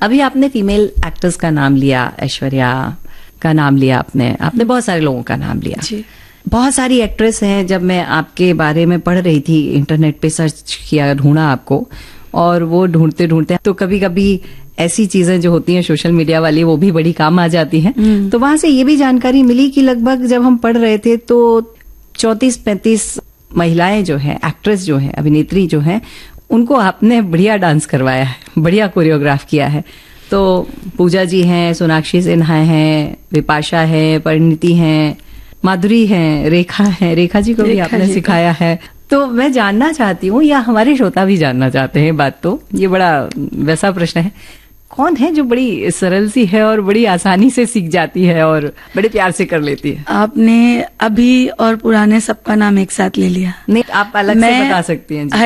अभी आपने female actors का नाम लिया, ऐश्वर्या का नाम लिया, आपने बहुत सारे लोगों का नाम लिया जी। बहुत सारी एक्ट्रेस हैं। जब मैं आपके बारे में पढ़ रही थी, इंटरनेट पे सर्च किया, ढूंढा आपको, और वो ढूंढते ढूंढते तो कभी कभी ऐसी चीजें जो होती हैं सोशल मीडिया वाली, वो भी बड़ी काम आ जाती हैं। तो वहां से ये भी जानकारी मिली कि लगभग जब हम पढ़ रहे थे तो 34-35 महिलाएं जो हैं, एक्ट्रेस जो हैं, अभिनेत्री जो हैं, उनको आपने बढ़िया डांस करवाया है, बढ़िया कोरियोग्राफ किया है। तो पूजा जी हैं, सोनाक्षी सिन्हा हैं, विपाशा है, परिणीति हैं, माधुरी हैं, रेखा जी को भी आपने सिखाया है। तो मैं जानना चाहती हूँ, या हमारे श्रोता भी जानना चाहते हैं, बात तो ये बड़ा वैसा प्रश्न है, कौन है जो बड़ी सरल सी है और बड़ी आसानी से सीख जाती है और बड़े प्यार से कर लेती है? आपने अभी और पुराने सबका नाम एक साथ ले लिया। नहीं, आप अलग से बता सकती हैं जी।